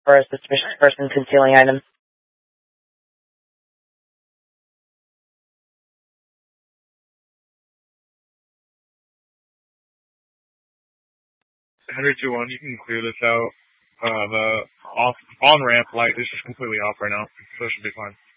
for a suspicious person concealing items. 100-1, you can clear this out. The on-ramp light is just completely off right now, so it should be fine.